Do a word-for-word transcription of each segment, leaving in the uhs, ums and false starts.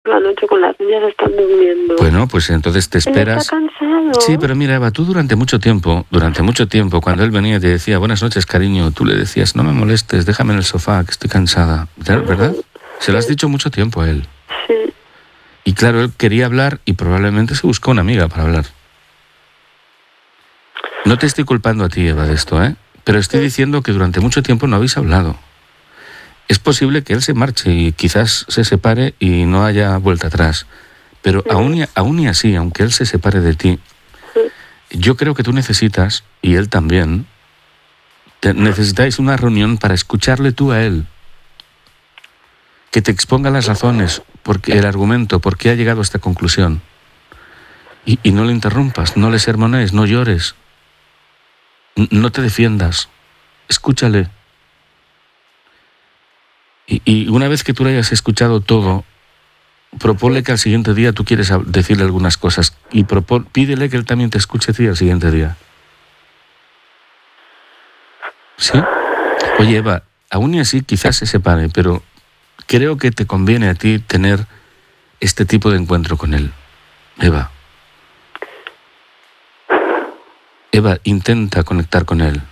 la noche con las niñas están durmiendo. Bueno, pues entonces te esperas. Él está cansado. Sí, pero mira, Eva, tú durante mucho tiempo, durante mucho tiempo, cuando él venía y te decía, buenas noches, cariño, tú le decías, no me molestes, déjame en el sofá, que estoy cansada. ¿Verdad? Se lo has dicho mucho tiempo a él. Sí. Y claro, él quería hablar y probablemente se buscó una amiga para hablar. No te estoy culpando a ti, Eva, de esto, ¿eh? Pero estoy diciendo que durante mucho tiempo no habéis hablado. Es posible que él se marche y quizás se separe y no haya vuelta atrás. Pero aún y, aún y así, aunque él se separe de ti, yo creo que tú necesitas, y él también, te, necesitáis una reunión para escucharle tú a él. Que te exponga las razones, porque el argumento, por qué ha llegado a esta conclusión. Y, y no le interrumpas, no le sermonees, no llores. N- no te defiendas. Escúchale. Y, y una vez que tú le hayas escuchado todo, proponle que al siguiente día tú quieres decirle algunas cosas y propon, pídele que él también te escuche a ti al siguiente día. ¿Sí? Oye, Eva, aún y así quizás se separe, pero creo que te conviene a ti tener este tipo de encuentro con él. Eva. Eva, intenta conectar con él.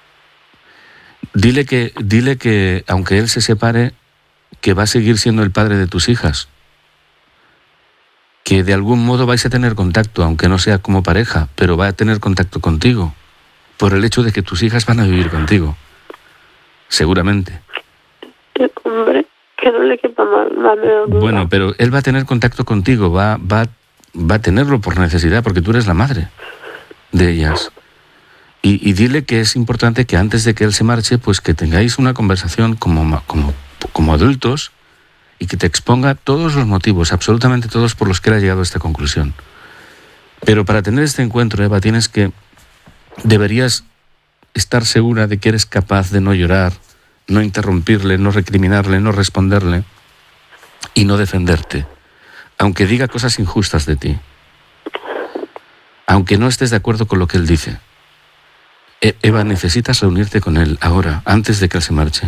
Dile que, dile que, aunque él se separe, que va a seguir siendo el padre de tus hijas. Que de algún modo vais a tener contacto, aunque no sea como pareja, pero va a tener contacto contigo, por el hecho de que tus hijas van a vivir contigo. Seguramente. Hombre, que no le quepa más, más menos duda. Bueno, pero él va a tener contacto contigo, va, va, va a tenerlo por necesidad, porque tú eres la madre de ellas. Y, y dile que es importante que antes de que él se marche, pues que tengáis una conversación como, como, como adultos y que te exponga todos los motivos, absolutamente todos por los que él ha llegado a esta conclusión. Pero para tener este encuentro, Eva, tienes que, deberías estar segura de que eres capaz de no llorar, no interrumpirle, no recriminarle, no responderle y no defenderte, aunque diga cosas injustas de ti, aunque no estés de acuerdo con lo que él dice. E- Eva, necesitas reunirte con él ahora, antes de que él se marche.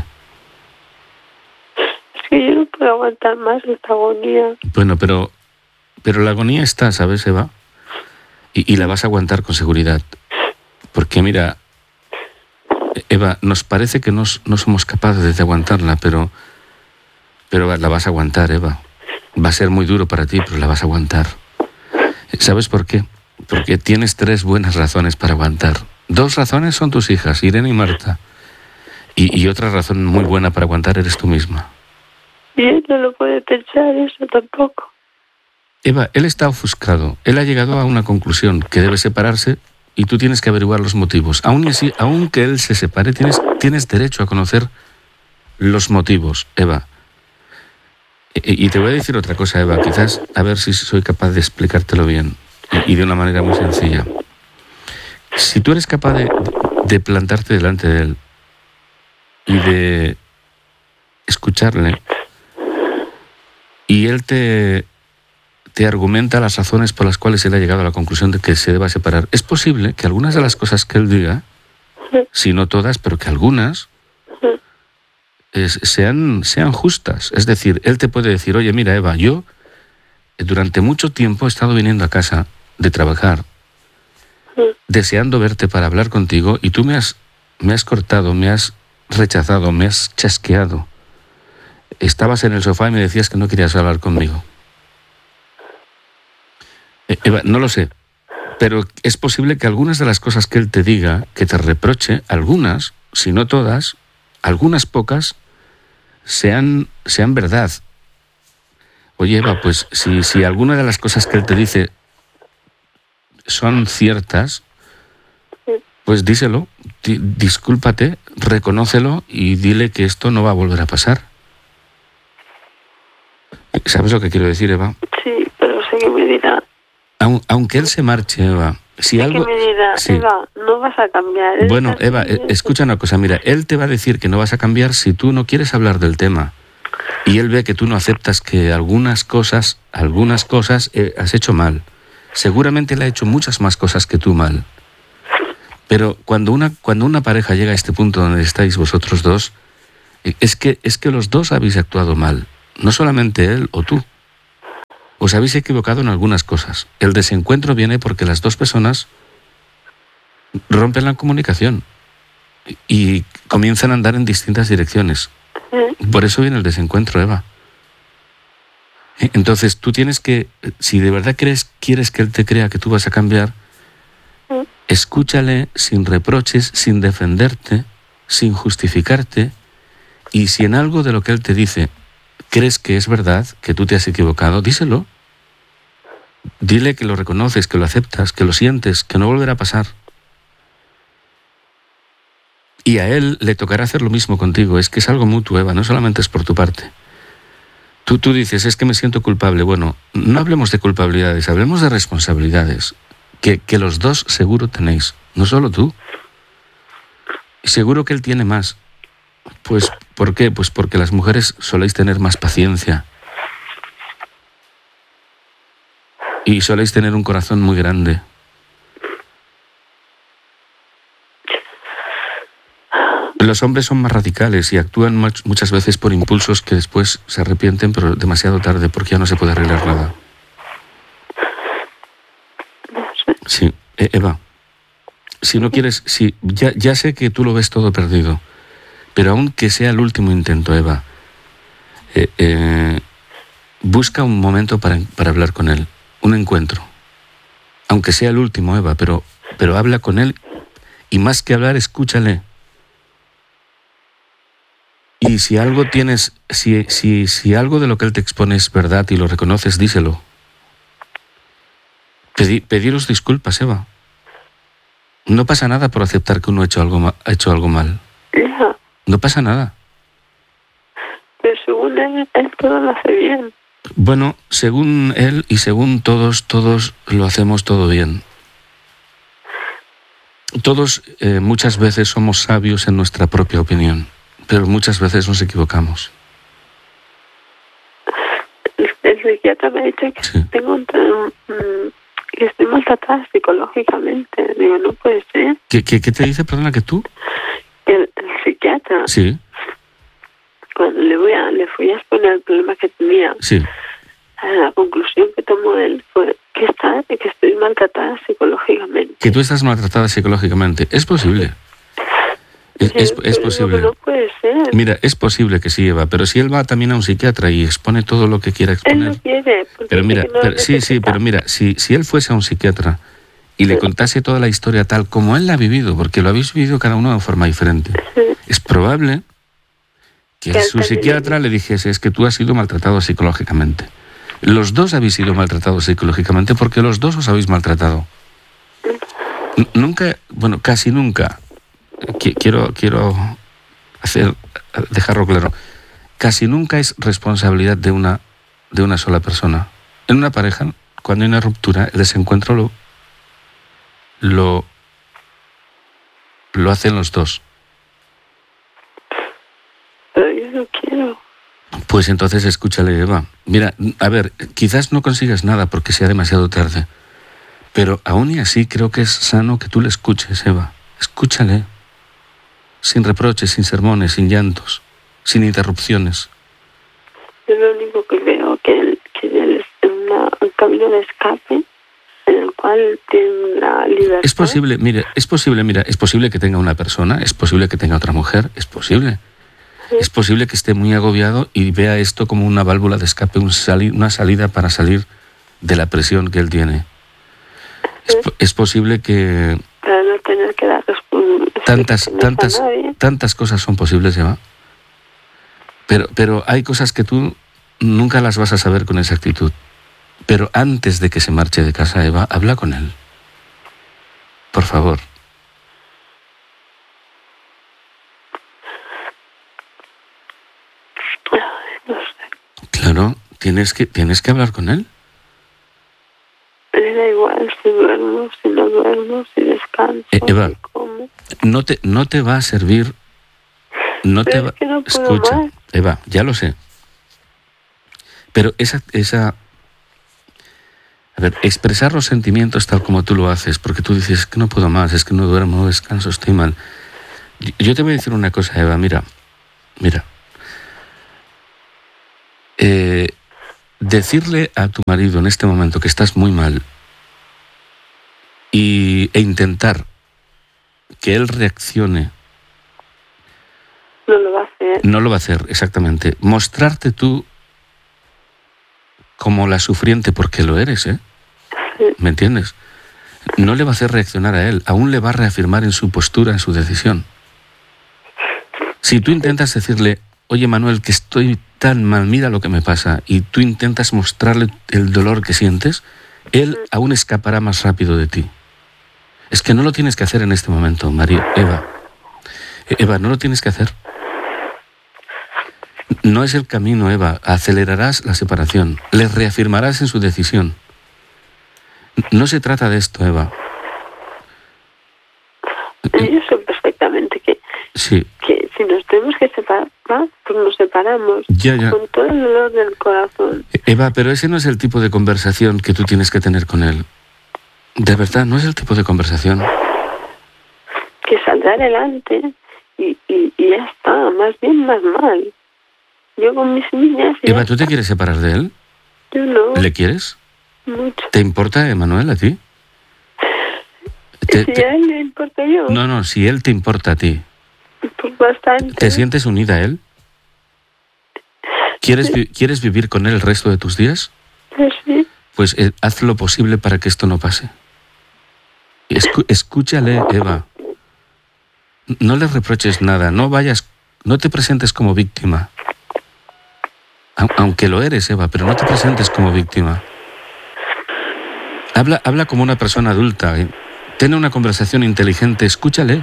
Es que yo no puedo aguantar más esta agonía. Bueno, pero, pero la agonía está, ¿sabes, Eva? Y, y la vas a aguantar con seguridad. Porque mira, Eva, nos parece que no, no somos capaces de aguantarla, pero, pero la vas a aguantar, Eva. Va a ser muy duro para ti, pero la vas a aguantar. ¿Sabes por qué? Porque tienes tres buenas razones para aguantar. Dos razones son tus hijas, Irene y Marta. Y, y otra razón muy buena para aguantar eres tú misma. Y él no lo puede pensar eso tampoco. Eva, él está ofuscado. Él ha llegado a una conclusión, que debe separarse, y tú tienes que averiguar los motivos. Aún así, aunque él se separe, tienes, tienes derecho a conocer los motivos, Eva. Y, y te voy a decir otra cosa, Eva, quizás a ver si soy capaz de explicártelo bien y, y de una manera muy sencilla. Si tú eres capaz de, de plantarte delante de él y de escucharle, y él te, te argumenta las razones por las cuales él ha llegado a la conclusión de que se deba separar, es posible que algunas de las cosas que él diga, si no todas, pero que algunas, es, sean, sean justas. Es decir, él te puede decir, oye, mira, Eva, yo durante mucho tiempo he estado viniendo a casa de trabajar, deseando verte para hablar contigo, y tú me has, me has cortado, me has rechazado, me has chasqueado. Estabas en el sofá y me decías que no querías hablar conmigo. Eh, Eva, no lo sé, pero es posible que algunas de las cosas que él te diga, que te reproche, algunas, si no todas, algunas pocas, sean, sean verdad. Oye, Eva, pues si, si alguna de las cosas que él te dice son ciertas, pues díselo, di, discúlpate, reconócelo y dile que esto no va a volver a pasar. ¿Sabes lo que quiero decir, Eva? Sí, pero sé que me dirá. Aun, aunque él se marche, Eva, si sé algo... que me dirá, sí. Eva, no vas a cambiar. Él Bueno, está Eva, así, escucha una cosa, mira, él te va a decir que no vas a cambiar si tú no quieres hablar del tema. Y él ve que tú no aceptas que algunas cosas, algunas cosas eh, has hecho mal. Seguramente él ha hecho muchas más cosas que tú mal. Pero cuando una, cuando una pareja llega a este punto donde estáis vosotros dos, eh, es que, es que los dos habéis actuado mal. No solamente él o tú. os habéis equivocado en algunas cosas. El desencuentro viene porque las dos personas rompen la comunicación y comienzan a andar en distintas direcciones. Sí. Por eso viene el desencuentro, Eva. Entonces tú tienes que, si de verdad crees, quieres que él te crea que tú vas a cambiar, Sí. escúchale sin reproches, sin defenderte, sin justificarte, y si en algo de lo que él te dice crees que es verdad, que tú te has equivocado, díselo. Dile que lo reconoces, que lo aceptas, que lo sientes, que no volverá a pasar. Y a él le tocará hacer lo mismo contigo. Es que es algo mutuo, Eva, no solamente es por tu parte. Tú, tú dices, es que me siento culpable. Bueno, no hablemos de culpabilidades, hablemos de responsabilidades. Que, que los dos seguro tenéis, no solo tú. Y seguro que él tiene más. Pues, ¿por qué? Pues porque las mujeres soléis tener más paciencia. Y soléis tener un corazón muy grande. Los hombres son más radicales y actúan muchas veces por impulsos que después se arrepienten, pero demasiado tarde, porque ya no se puede arreglar nada. Sí, eh, Eva, si no quieres, si ya, ya sé que tú lo ves todo perdido, pero aunque sea el último intento, Eva, eh, eh, busca un momento para, para hablar con él, un encuentro. Aunque sea el último, Eva, pero, pero habla con él y más que hablar, escúchale. Y si algo tienes, si, si, si algo de lo que él te expone es verdad y lo reconoces, díselo. Pedi, pediros disculpas, Eva. No pasa nada por aceptar que uno ha hecho algo, ma, ha hecho algo mal. Hija, No pasa nada. pero según él, él todo lo hace bien. Bueno, según él y según todos, todos lo hacemos todo bien. Todos eh, muchas veces somos sabios en nuestra propia opinión, pero muchas veces nos equivocamos. El, el psiquiatra me ha dicho que Sí. tengo un, um, que estoy maltratada psicológicamente. Digo, no puede ser. ¿Qué, qué, qué te dice, perdona, que tú? El, el psiquiatra, Sí, cuando le voy a, le fui a exponer el problema que tenía, sí. la conclusión que tomó él fue que está, que estoy maltratada psicológicamente. Que tú estás maltratada psicológicamente. Es posible. Es, Sí, es, es pero posible. No puede ser. Mira, es posible que sí, Eva, pero si él va también a un psiquiatra y expone todo lo que quiera Él exponer. no quiere. porque Pero dice mira, que no pero- sí, sí, necesita. pero mira, si, si él fuese a un psiquiatra y le Sí. contase toda la historia tal como él la ha vivido, porque lo habéis vivido cada uno de forma diferente, Sí. es probable que Que él su también psiquiatra le dijese, es que tú has sido maltratado psicológicamente. Los dos habéis sido maltratados psicológicamente porque los dos os habéis maltratado. N- Nunca, bueno, casi nunca, qui- quiero, quiero hacer, dejarlo claro, casi nunca es responsabilidad de una, de una sola persona. En una pareja, cuando hay una ruptura, el desencuentro lo, lo, lo hacen los dos. Pero yo no quiero. Pues entonces escúchale, Eva. Mira, a ver, quizás no consigas nada porque sea demasiado tarde, pero aún y así creo que es sano que tú le escuches, Eva. Escúchale. Sin reproches, sin sermones, sin llantos, sin interrupciones. Yo lo único que veo que él, que él es en una, un camino de escape en el cual tiene la libertad. Es posible, mire, es posible, mira, es posible que tenga una persona, es posible que tenga otra mujer, es posible. Sí. Es posible que esté muy agobiado y vea esto como una válvula de escape, un sali- una salida para salir de la presión que él tiene. Es, Sí. po- es posible que Para no tener que dar respu- tantas, explicaciones tantas, a nadie. tantas cosas son posibles, Eva. Pero, pero hay cosas que tú nunca las vas a saber con exactitud. Pero antes de que se marche de casa, Eva, habla con él. Por favor. Ay, no sé. Claro, tienes que, tienes que hablar con él. Le da igual si duermo, si no duermo, si descanso, Eh, Eva. si como. No te, no te va a servir. No te Pero va. es que no puedo Escucha, más. Eva, ya lo sé. Pero esa, esa. A ver, expresar los sentimientos tal como tú lo haces, porque tú dices, es que no puedo más, es que no duermo, no descanso, estoy mal. Yo- Yo te voy a decir una cosa, Eva, mira, mira. Eh, decirle a tu marido en este momento que estás muy mal y, e intentar que él reaccione. No lo va a hacer. No lo va a hacer, exactamente. Mostrarte tú como la sufriente, porque lo eres, ¿eh? Sí. ¿Me entiendes? No le va a hacer reaccionar a él, aún le va a reafirmar en su postura, en su decisión. Si tú intentas decirle, oye Manuel, que estoy tan mal, mira lo que me pasa, y tú intentas mostrarle el dolor que sientes, él aún escapará más rápido de ti. Es que no lo tienes que hacer en este momento, María, Eva. Eva, no lo tienes que hacer. No es el camino, Eva. Acelerarás la separación. Le reafirmarás en su decisión. No se trata de esto, Eva. Yo sé perfectamente que, sí. que si nos tenemos que separar, pues nos separamos. Ya, ya. Con todo el dolor del corazón. Eva, pero ese no es el tipo de conversación que tú tienes que tener con él. De verdad, no es el tipo de conversación. Que saldrá adelante y, y, y ya está, más bien más mal. Yo con mis niñas... Eva, ¿tú te quieres separar de él? Yo no. ¿Le quieres? Mucho. ¿Te importa, Emanuel, a ti? Te, si te... a él le importa yo. No, no, si él te importa a ti. Pues bastante. ¿Te sientes unida a él? ¿Quieres, vi- ¿Quieres vivir con él el resto de tus días? Pues sí. Pues eh, haz lo posible para que esto no pase. Escu- escúchale, Eva. No le reproches nada, no vayas, no te presentes como víctima. A- aunque lo eres, Eva, pero no te presentes como víctima. Habla, habla como una persona adulta. ¿eh? Ten una conversación inteligente, escúchale.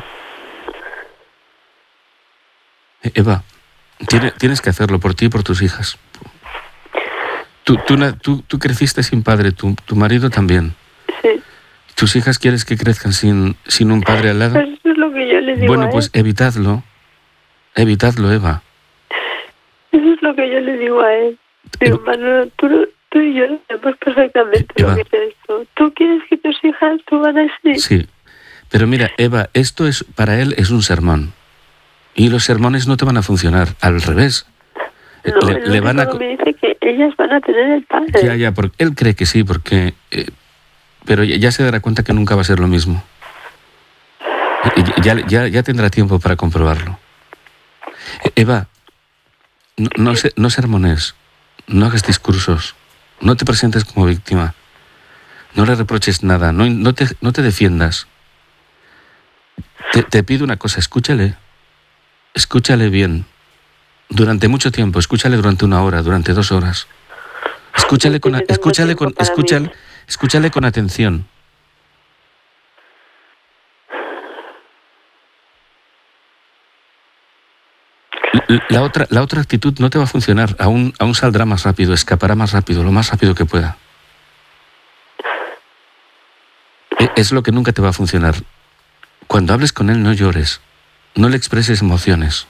Eh, Eva, tiene, tienes que hacerlo por ti y por tus hijas. Tú, tú, na- tú, tú creciste sin padre, tu, tu marido también. Sí. ¿Tus hijas quieres que crezcan sin, sin un padre al lado? Pues eso es lo que yo les digo Bueno, a pues él. evitadlo. Evitadlo, Eva. Eso es lo que yo le digo a él. Digo, Manuel, tú, tú y yo sabemos perfectamente Eva. lo que es esto. ¿Tú quieres que tus hijas suban así? Sí. Pero mira, Eva, esto es para él es un sermón. Y los sermones no te van a funcionar. Al revés. No, le, el le van a... único me dice que ellas van a tener el padre. Ya, ya, porque él cree que sí, porque... eh, pero ya, ya se dará cuenta que nunca va a ser lo mismo. Y Ya, ya, ya tendrá tiempo para comprobarlo. Eh, Eva, no, no, se, no sermones, no hagas discursos, no te presentes como víctima, no le reproches nada, no, no, te, no te defiendas. Te, te pido una cosa, escúchale, escúchale bien, durante mucho tiempo, escúchale durante una hora, durante dos horas. Escúchale con, escúchale con, escúchale, escúchale con atención. La otra, la otra actitud no te va a funcionar, aún, aún saldrá más rápido, escapará más rápido, lo más rápido que pueda. Es lo que nunca te va a funcionar. Cuando hables con él no llores, no le expreses emociones.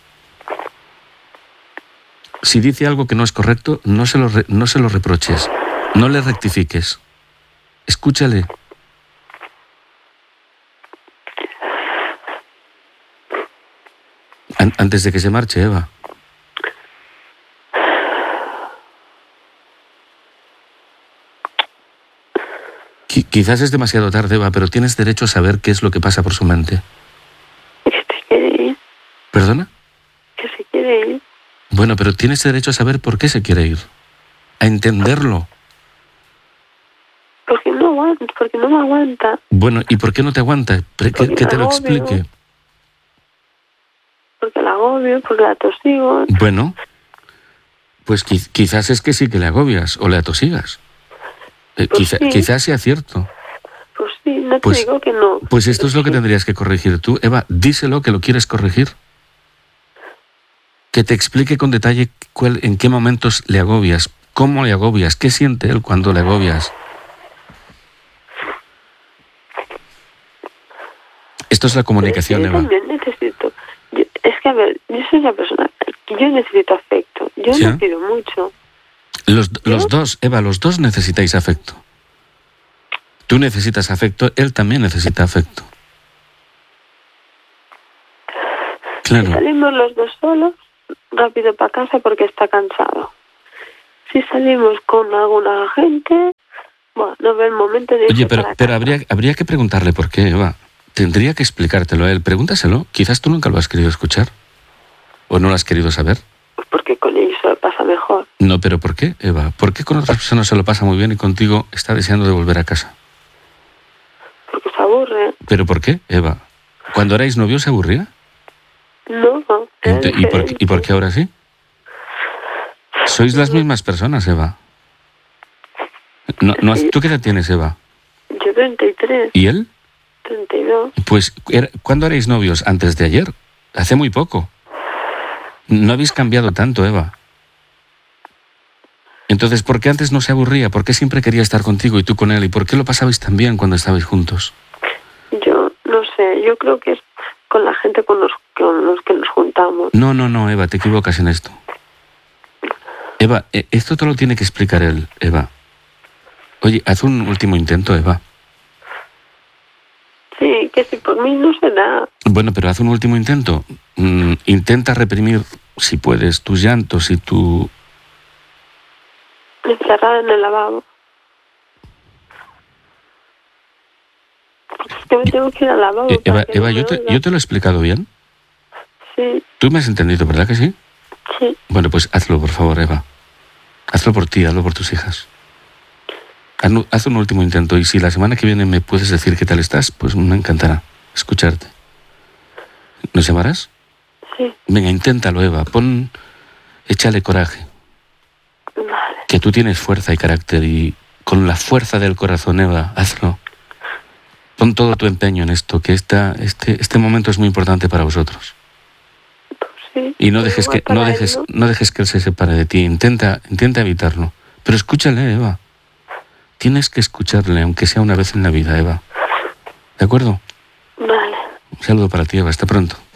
Si dice algo que no es correcto, no se lo, re, no se lo reproches, no le rectifiques. Escúchale. An- antes de que se marche, Eva. Qu- quizás es demasiado tarde, Eva, pero tienes derecho a saber qué es lo que pasa por su mente. Que se quiere ir. ¿Perdona? Que se quiere ir. Bueno, pero tienes derecho a saber por qué se quiere ir. A entenderlo. Porque no aguanta, porque no me aguanta. Bueno, ¿y por qué no te aguanta? Que, que te lo explique. Porque la agobio, porque la atosigo. Bueno, pues quiz- quizás es que sí que le agobias o le atosigas. Eh, Pues quizá- sí. Quizás sea cierto. Pues sí, no te Pues- digo que no. Pues esto es lo que Sí. tendrías que corregir tú. Eva, díselo que lo quieres corregir. Que te explique con detalle cuál, en qué momentos le agobias, cómo le agobias, qué siente él cuando le agobias. Esto es la comunicación, Pero Eva. yo también necesito. Yo, es que, a ver, yo soy una persona que yo necesito afecto. Yo ¿Sí? no pido mucho. Los, los ¿Yo? dos, Eva, los dos necesitáis afecto. Tú necesitas afecto, él también necesita afecto. Si Claro. salimos los dos solos, rápido para casa porque está cansado. si salimos con alguna gente, bueno, no ve el momento de irse Oye, pero, para pero casa. habría, habría que preguntarle por qué, Eva. Tendría que explicártelo a él. Pregúntaselo. Quizás tú nunca lo has querido escuchar. ¿O no lo has querido saber? Pues porque con ellos se lo pasa mejor. No, pero ¿por qué, Eva? ¿Por qué con otras personas se lo pasa muy bien y contigo está deseando de volver a casa? Porque se aburre. ¿Pero por qué, Eva? ¿Cuando erais novios se aburría? No, no. era Ent- ¿Y por, qué- ¿Y por qué ahora sí? Sois las mismas personas, Eva. No, no, ¿tú qué edad tienes, Eva? Yo treinta y tres, ¿Y él? treinta y dos. Pues, era- ¿cuándo erais novios? ¿Antes de ayer? Hace muy poco. No habéis cambiado tanto, Eva. Entonces, ¿por qué antes no se aburría? ¿Por qué siempre quería estar contigo y tú con él? ¿Y por qué lo pasabais tan bien cuando estabais juntos? Yo no sé, yo creo que es con la gente con los, con los que nos juntamos. No, no, no, Eva, te equivocas en esto. Eva, eh, esto te lo tiene que explicar él, Eva. Oye, haz un último intento, Eva. Sí, que si por mí no se da. Bueno, pero haz un último intento. Mm, intenta reprimir, si puedes, tus llantos y tu... Encerrada en el lavabo. Es que me tengo que ir al lavabo. Eh, para Eva, que Eva no me yo, te, oiga. yo te lo he explicado bien. Sí, Tú me has entendido, ¿verdad que sí? sí. Bueno, pues hazlo, por favor, Eva. Hazlo por ti, hazlo por tus hijas. Haz, un- haz un último intento y si la semana que viene me puedes decir qué tal estás, pues me encantará escucharte. ¿Nos llamarás? Sí, Venga, inténtalo, Eva. Pon... Échale coraje. vale. Que tú tienes fuerza y carácter y con la fuerza del corazón, Eva, hazlo. Pon todo tu empeño en esto, que esta, este, este momento es muy importante para vosotros. Pues sí. Y no pero dejes igual que, no para él, dejes, ¿no? no dejes que él se separe de ti. Intenta, intenta evitarlo. Pero escúchale, Eva. Tienes que escucharle, aunque sea una vez en la vida, Eva. ¿De acuerdo? Vale. Un saludo para ti, Eva. Hasta pronto.